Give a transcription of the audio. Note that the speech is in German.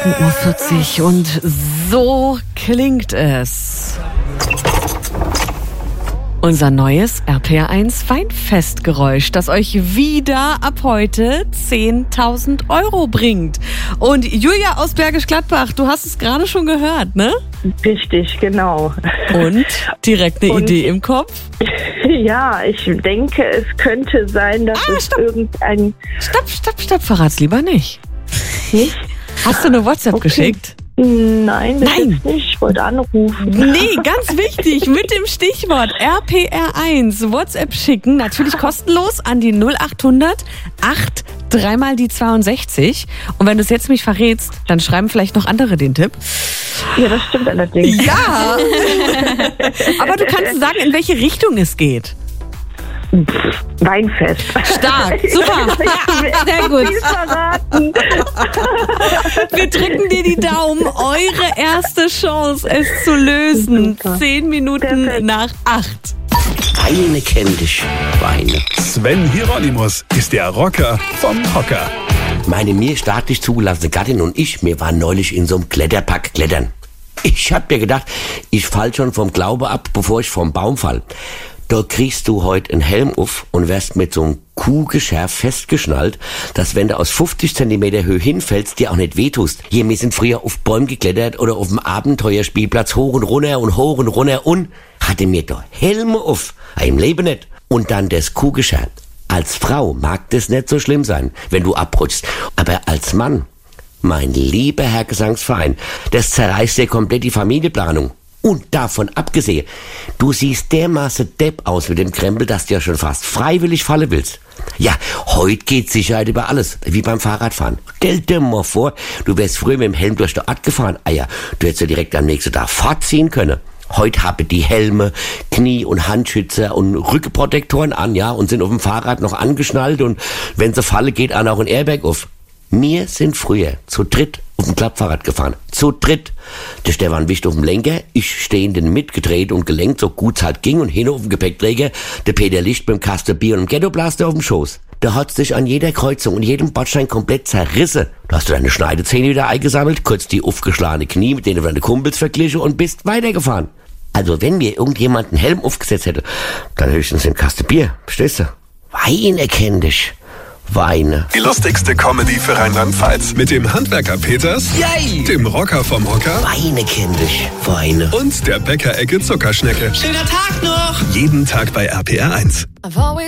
18:40 Uhr und so klingt es. Unser neues RPR1 Weinfestgeräusch, das euch wieder ab heute 10.000 € bringt. Und Julia aus Bergisch Gladbach, du hast es gerade schon gehört, ne? Richtig, genau. Und direkt eine Idee im Kopf? Ja, ich denke, es könnte sein, dass irgendein... Stopp, verrat's lieber nicht. Nicht? Hast du eine WhatsApp geschickt? Nein, jetzt nicht. Ich wollte anrufen. Nee, ganz wichtig, mit dem Stichwort RPR1 WhatsApp schicken, natürlich kostenlos an die 0800 8 3 mal die 62. Und wenn du es jetzt mich verrätst, dann schreiben vielleicht noch andere den Tipp. Ja, das stimmt allerdings. Ja, aber du kannst sagen, in welche Richtung es geht. Weinfest. Stark, super, ja, sehr gut. Wir drücken dir die Daumen. Eure erste Chance, es zu lösen. Super. 10 Minuten nach 8. Weine kenn dich, Weine. Sven Hieronymus ist der Rocker vom Hocker. Meine mir staatlich zugelassene Gattin und ich, wir waren neulich in so einem Kletterpark klettern. Ich hab mir gedacht, ich fall schon vom Glaube ab, bevor ich vom Baum fall. Da kriegst du heute einen Helm auf und wirst mit so einem Kuhgeschirr festgeschnallt, dass wenn du aus 50 Zentimeter Höhe hinfällst, dir auch nicht wehtust. Hier, wir sind früher auf Bäumen geklettert oder auf dem Abenteuerspielplatz hoch und runter und hatte mir da Helme auf. Im Leben nicht. Und dann das Kuhgeschirr. Als Frau mag das nicht so schlimm sein, wenn du abrutschst. Aber als Mann, mein lieber Herr Gesangsverein, das zerreißt dir komplett die Familienplanung. Und davon abgesehen, du siehst dermaßen Depp aus mit dem Krempel, dass du ja schon fast freiwillig fallen willst. Ja, heute geht Sicherheit über alles, wie beim Fahrradfahren. Stell dir mal vor, du wärst früher mit dem Helm durch die Stadt gefahren. Ah ja, du hättest ja direkt am nächsten Tag fortziehen können. Heute haben die Helme, Knie- und Handschützer und Rückenprotektoren an, ja, und sind auf dem Fahrrad noch angeschnallt und wenn sie fallen, geht auch noch ein Airbag auf. Wir sind früher zu dritt auf dem Klappfahrrad gefahren. Zu dritt. Der Stefan Wicht auf dem Lenker, ich stehenden mitgedreht und gelenkt, so gut es halt ging, und hin auf dem Gepäckträger, der Peter Licht beim Kasten Bier und dem Ghettoblaster auf dem Schoß. Der hat sich an jeder Kreuzung und jedem Bordstein komplett zerrissen. Da hast du deine Schneidezähne wieder eingesammelt, kurz die aufgeschlagene Knie mit denen deine Kumpels verglichen und bist weitergefahren. Also wenn mir irgendjemand einen Helm aufgesetzt hätte, dann höchstens den Kasten Bier, verstehst du? Weine kenn dich. Weine. Die lustigste Comedy für Rheinland-Pfalz. Mit dem Handwerker Peters, Yay! dem Rocker vom Hocker Weine kenn dich. Weine. und der Bäckerecke Zuckerschnecke. Schöner Tag noch! Jeden Tag bei RPR1.